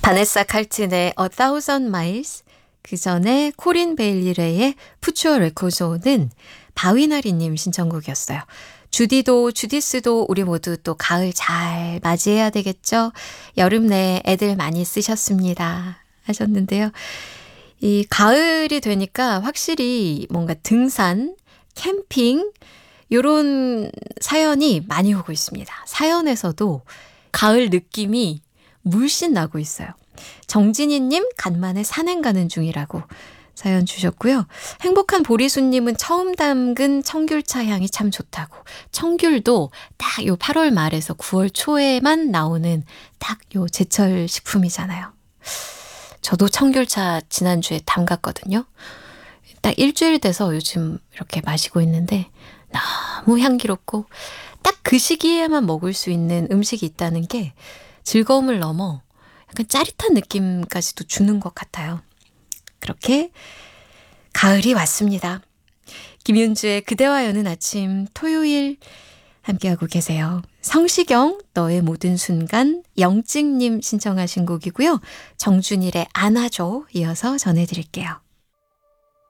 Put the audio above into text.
바네사 칼튼의 A Thousand Miles, 그 전에 코린 베일리레의 Put Your Records On은 바위나리님 신청곡이었어요. 주디도 주디스도 우리 모두 또 가을 잘 맞이해야 되겠죠? 여름 내에 애들 많이 쓰셨습니다 하셨는데요. 이 가을이 되니까 확실히 뭔가 등산, 캠핑 요런 사연이 많이 오고 있습니다. 사연에서도 가을 느낌이 물씬 나고 있어요. 정진희님 간만에 산행 가는 중이라고 사연 주셨고요. 행복한 보리수님은 처음 담근 청귤차 향이 참 좋다고. 청귤도 딱 요 8월 말에서 9월 초에만 나오는 딱 요 제철 식품이잖아요. 저도 청귤차 지난주에 담갔거든요. 딱 일주일 돼서 요즘 이렇게 마시고 있는데 너무 향기롭고 딱 그 시기에만 먹을 수 있는 음식이 있다는 게 즐거움을 넘어 약간 짜릿한 느낌까지도 주는 것 같아요. 그렇게 가을이 왔습니다. 김윤주의 그대와 여는 아침 토요일 함께하고 계세요. 성시경 너의 모든 순간 영찍님 신청하신 곡이고요. 정준일의 안아줘 이어서 전해드릴게요.